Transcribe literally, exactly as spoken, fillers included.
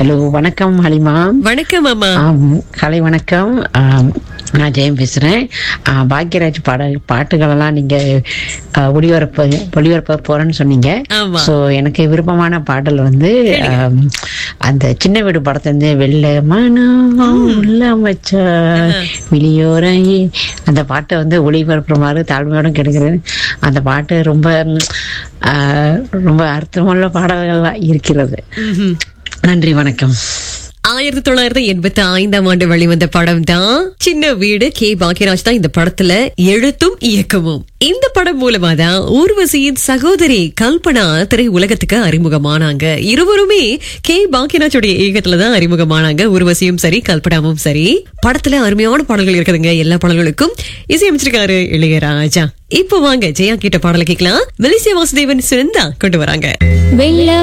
Hello, வணக்கம் ஹலிமா. வணக்கம் அம்மா. கலை வணக்கம். ஆம், நான் ஜெயம் பேசுறேன். ஆ, பாக்யராஜ் பாட பாட்டுகளெல்லாம் நீங்க ஆ, ஒளிபரப்ப ஒளிபரப்ப போறேன்னு சொன்னீங்க. ஆமா. ஸோ எனக்கு விருப்பமான பாடல் வந்து ஆம், அந்த சின்ன வீடு படத்துலேருந்து வெள்ள மனம் உள்ள வச்ச வெளியோரம் அந்த பாட்டை வந்து ஒளிபரப்புற மாதிரி தாழ்மையோட கிடைக்கிறது. அந்த பாட்டு ரொம்ப ம், ஆ, ரொம்ப அர்த்தமுள்ள பாடல்கள்லாம் இருக்கிறது. ம்ஹும். நன்றி, வணக்கம். ஆயிரத்தி தொள்ளாயிரத்தி எண்பத்தி ஐந்தாம் ஆண்டு வெளிவந்த படம் தான் சின்ன வீடு. கே பாக்யராஜ் தான் இந்த படத்துல எழுத்தும் இயக்கமும். இந்த படம் மூலமா தான் ஊர்வசியின் சகோதரி கல்பனா திரை உலகத்துக்கு அறிமுகமானாங்க. இருவருமே கே பாக்யராஜோடைய இயக்கத்துல தான் அறிமுகமானாங்க. ஊர்வசியும் சரி, கல்பனாவும் சரி. படத்துல அருமையான பாடல்கள் இருக்குதுங்க. எல்லா பாடல்களுக்கும் இசையமைச்சிருக்காரு இளையராஜா. இப்போ வாங்க ஜெயா கிட்ட பாடலை கேட்கலாம். மெலிசியா வாசுதேவன் சுனந்தா கொண்டு வராங்க.